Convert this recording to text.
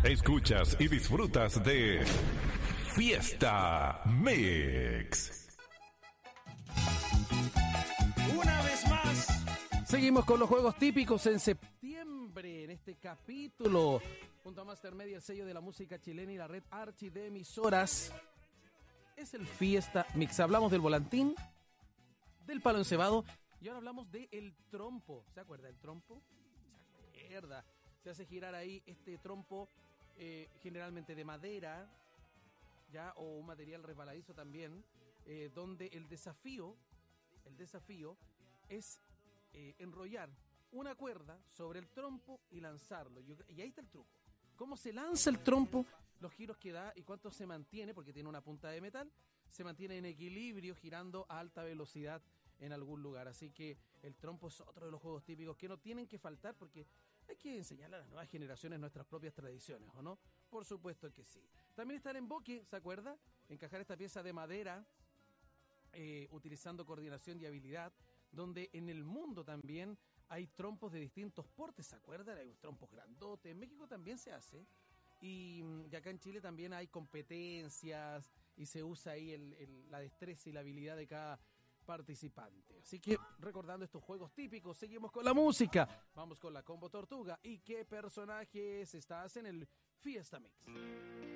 Escuchas y disfrutas de Fiesta Mix. Una vez más. Seguimos con los juegos típicos en septiembre, en este capítulo. Junto a Master Media, el sello de la música chilena y la red Archi de emisoras. Es el Fiesta Mix. Hablamos del volantín, del palo encebado y ahora hablamos del trompo. ¿Se acuerda del trompo? Se acuerda. Se hace girar ahí este trompo, generalmente de madera, ya, o un material resbaladizo también, donde el desafío es enrollar una cuerda sobre el trompo y lanzarlo. Y ahí está el truco. ¿Cómo se lanza el trompo? Los giros que da y cuánto se mantiene, porque tiene una punta de metal, se mantiene en equilibrio girando a alta velocidad en algún lugar. Así que el trompo es otro de los juegos típicos que no tienen que faltar porque hay que enseñarle a las nuevas generaciones nuestras propias tradiciones, ¿o no? Por supuesto que sí. También está el emboque, ¿se acuerda? Encajar esta pieza de madera utilizando coordinación y habilidad, donde en el mundo también hay trompos de distintos portes, ¿se acuerdan? Hay trompos grandotes, en México también se hace, y acá en Chile también hay competencias y se usa ahí la destreza y la habilidad de cada participante. Así que recordando estos juegos típicos, seguimos con la música. Vamos con la Combo Tortuga. ¿Y qué personajes estás en el Fiesta Mix?